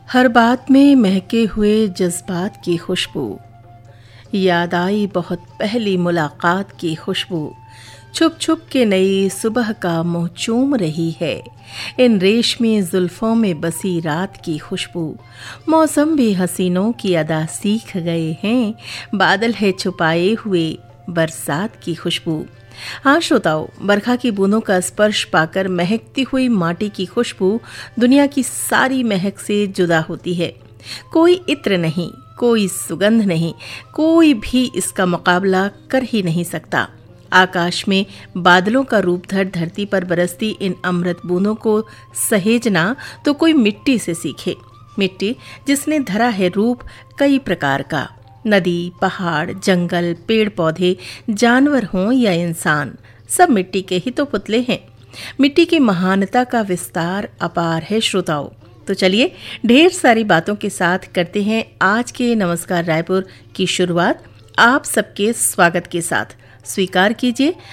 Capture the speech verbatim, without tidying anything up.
हर बात में महके हुए जज्बात की खुशबू, याद आई बहुत पहली मुलाकात की खुशबू। छुप छुप के नई सुबह का मुँह चूम रही है, इन रेशमी जुल्फों में बसी रात की खुशबू। मौसम भी हसीनों की अदा सीख गए हैं, बादल है छुपाए हुए बरसात की खुशबू। हाँ श्रोताओ, बरखा की बूंदों का स्पर्श पाकर महकती हुई माटी की खुशबू दुनिया की सारी महक से जुदा होती है। कोई इत्र नहीं, कोई सुगंध नहीं, कोई भी इसका मुकाबला कर ही नहीं सकता। आकाश में बादलों का रूप धर धरती पर बरसती इन अमृत बूंदों को सहेजना तो कोई मिट्टी से सीखे। मिट्टी जिसने धरा है रूप कई प्रकार का। नदी, पहाड़, जंगल, पेड़ पौधे, जानवर हों या इंसान, सब मिट्टी के ही तो पुतले हैं। मिट्टी की महानता का विस्तार अपार है श्रोताओं। तो चलिए ढेर सारी बातों के साथ करते हैं आज के नमस्कार रायपुर की शुरुआत। आप सबके स्वागत के साथ स्वीकार कीजिए